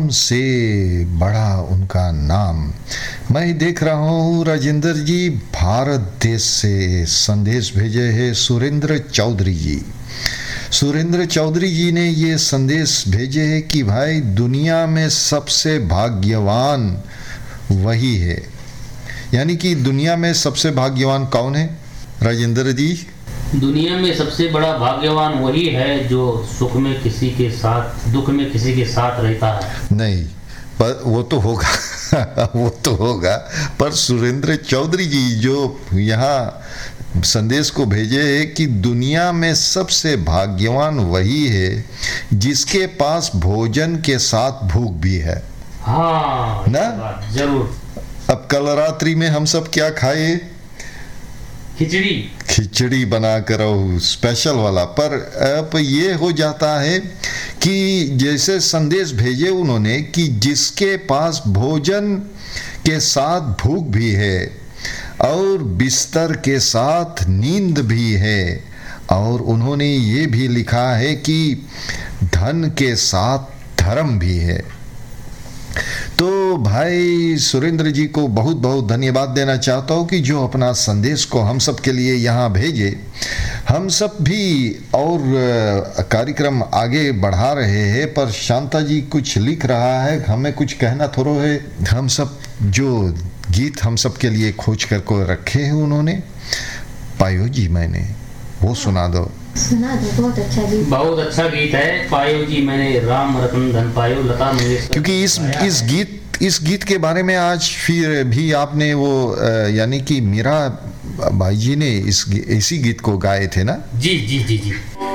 नाम से बड़ा उनका नाम। मैं देख रहा हूँ राजेंद्र जी, भारत देश से संदेश भेजे हैं सुरेंद्र चौधरी जी। सुरेंद्र चौधरी जी ने ये संदेश भेजे है कि भाई दुनिया में सबसे भाग्यवान वही है। यानी कि दुनिया में सबसे भाग्यवान कौन है राजेंद्र जी? दुनिया में सबसे बड़ा भाग्यवान वही है जो सुख में किसी के साथ, दुख में किसी के साथ रहता है। नहीं, पर वो तो होगा वो तो होगा, पर सुरेंद्र चौधरी जी जो यहाँ संदेश को भेजे है कि दुनिया में सबसे भाग्यवान वही है जिसके पास भोजन के साथ भूख भी है। हाँ ना? जरूर। अब कल रात्रि में हम सब क्या खाए? खिचड़ी बना कर स्पेशल वाला। पर अब ये हो जाता है कि जैसे संदेश भेजे उन्होंने कि जिसके पास भोजन के साथ भूख भी है और बिस्तर के साथ नींद भी है, और उन्होंने ये भी लिखा है कि धन के साथ धर्म भी है। तो भाई सुरेंद्र जी को बहुत बहुत धन्यवाद देना चाहता हूँ कि जो अपना संदेश को हम सब के लिए यहाँ भेजे। हम सब भी और कार्यक्रम आगे बढ़ा रहे हैं, पर शांता जी कुछ लिख रहा है, हमें कुछ कहना थोड़ा है। हम सब जो गीत हम सब के लिए खोज कर को रखे हैं उन्होंने, पायो जी मैंने, वो सुना दो। बहुत अच्छा गीत, बहुत अच्छा गीत है। पायो जी मैंने राम रतन धन पायो, लता मंगेशकर। क्योंकि इस गीत के बारे में आज फिर भी आपने वो यानी कि मीरा भाई जी ने इसी गीत को गाए थे ना? जी जी जी जी।